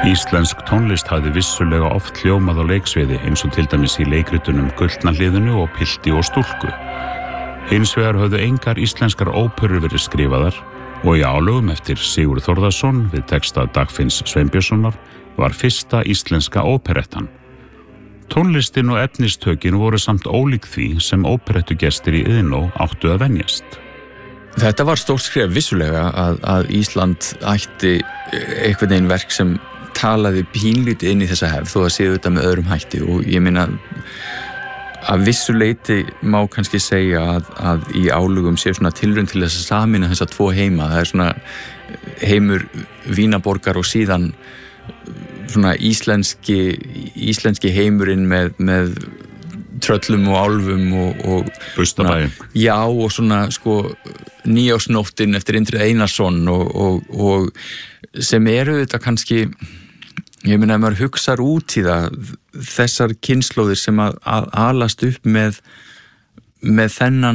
Íslensk tónlist hafði vissulega oft hljómað á leiksviði eins og til dæmis í leikritunum Gullna hliðinu og Pilti og stúlku. Hins vegar höfðu engar íslenskar óperur verið skrifaðar og í álögum eftir Sigurð Þórðarson við texta Dagfinns Sveinbjörnssonar var fyrsta íslenska óperettan. Tónlistin og efnistökin voru samt ólík því sem óperettugestir í Iðnó áttu að venjast. Þetta var stórt skref vissulega að Ísland ætti einhvern veginn verk sem talaði pínlítið inn í þessa hefð þó að séu þetta með öðrum hætti og ég meina að vissu leyti má kannski segja að í álugum séu svona tilraun til þess að sameina þessa tvo heima. Það svona heimur Vínaborgar og síðan svona íslenski heimurinn með tröllum og álfum og Bustabæinn. Já, og svona sko Nýársnóttin eftir Indriða Einarsson og sem eru þetta kannski, ég meina ef maður hugsar út í það, þessar kynslóðir sem að alast upp með þennan